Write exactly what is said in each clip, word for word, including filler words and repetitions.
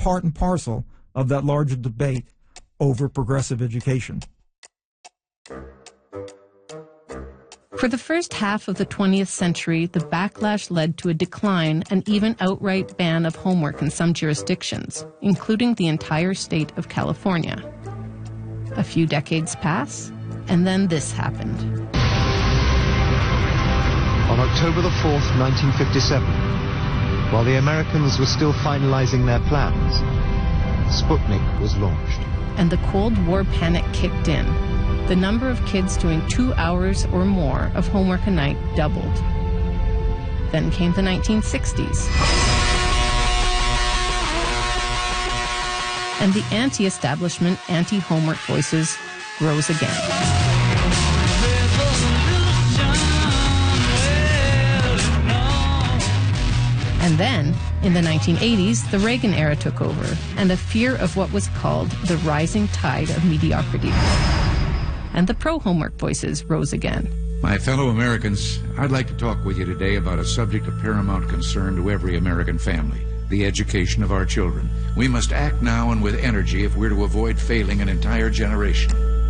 part and parcel of that larger debate over progressive education. For the first half of the twentieth century, the backlash led to a decline and even outright ban of homework in some jurisdictions, including the entire state of California. A few decades pass, and then this happened. On October the fourth, nineteen fifty-seven, while the Americans were still finalizing their plans, Sputnik was launched. And the Cold War panic kicked in. The number of kids doing two hours or more of homework a night doubled. Then came the nineteen sixties. And the anti-establishment, anti-homework voices rose again. And then, in the nineteen eighties, the Reagan era took over, and a fear of what was called the rising tide of mediocrity. And the pro-homework voices rose again. My fellow Americans, I'd like to talk with you today about a subject of paramount concern to every American family, the education of our children. We must act now and with energy if we're to avoid failing an entire generation.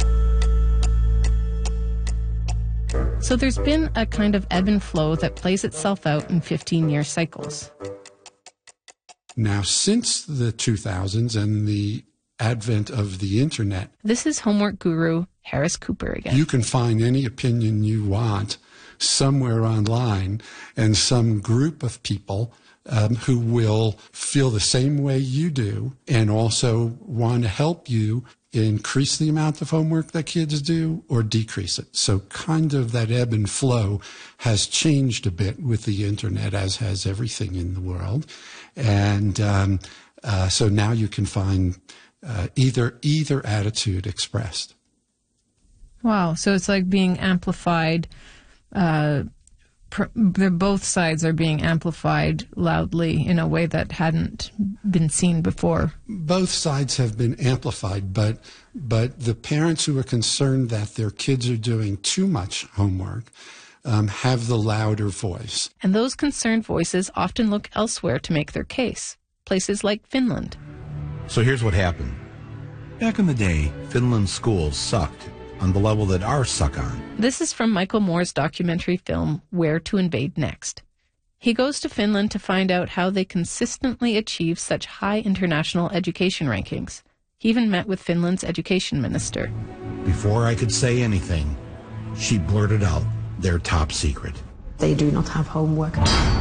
So there's been a kind of ebb and flow that plays itself out in fifteen-year cycles. Now, since the two thousands and the advent of the internet, this is homework guru Harris Cooper again. You can find any opinion you want somewhere online, and some group of people um, who will feel the same way you do and also want to help you increase the amount of homework that kids do or decrease it. So kind of that ebb and flow has changed a bit with the internet, as has everything in the world. And um, uh, so now you can find uh, either either attitude expressed. Wow. So it's like being amplified. Uh, pr- both sides are being amplified loudly in a way that hadn't been seen before. Both sides have been amplified, but but the parents who are concerned that their kids are doing too much homework um, have the louder voice. And those concerned voices often look elsewhere to make their case, places like Finland. So here's what happened. Back in the day, Finland's schools sucked on the level that ours suck on. This is from Michael Moore's documentary film, Where to Invade Next. He goes to Finland to find out how they consistently achieve such high international education rankings. He even met with Finland's education minister. Before I could say anything, she blurted out their top secret. They do not have homework.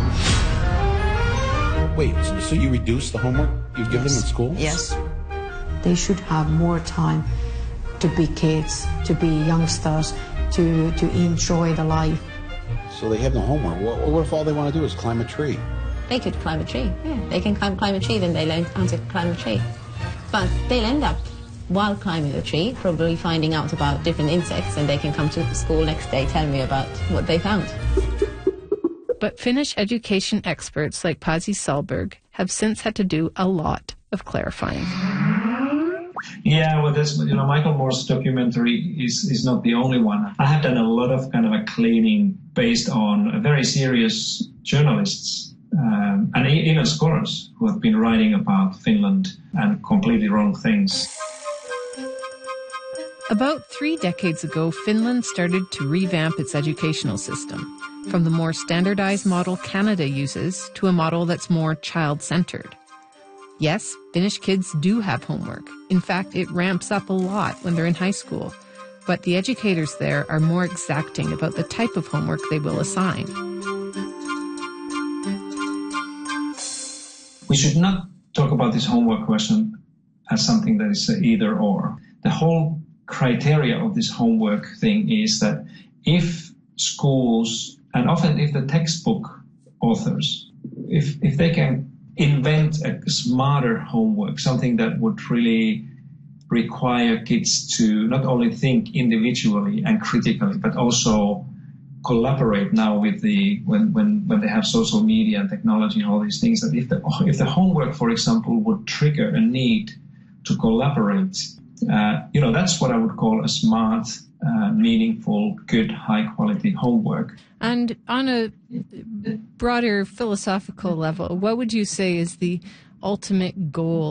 Wait, so, so you reduce the homework you give yes. them in school? Yes. They should have more time to be kids, to be youngsters, to, to enjoy the life. So they have no homework. What, what if all they want to do is climb a tree? They could climb a tree, yeah. They can climb, climb a tree, then they learn how to climb a tree. But they'll end up, while climbing the tree, probably finding out about different insects, and they can come to school next day telling me about what they found. But Finnish education experts like Pasi Sahlberg have since had to do a lot of clarifying. Yeah, well, this, you know, Michael Moore's documentary is, is not the only one. I have done a lot of kind of a cleaning based on very serious journalists um, and even scholars who have been writing about Finland and completely wrong things. About three decades ago, Finland started to revamp its educational system, from the more standardized model Canada uses to a model that's more child-centered. Yes, Finnish kids do have homework. In fact, it ramps up a lot when they're in high school. But the educators there are more exacting about the type of homework they will assign. We should not talk about this homework question as something that is either or. The whole criteria of this homework thing is that if schools, and often if the textbook authors, if if they can invent a smarter homework, something that would really require kids to not only think individually and critically, but also collaborate now with the when when when they have social media and technology and all these things. That if the if the homework, for example, would trigger a need to collaborate, uh, you know, that's what I would call a smart, uh, meaningful, good, high quality homework. And on a broader philosophical level, what would you say is the ultimate goal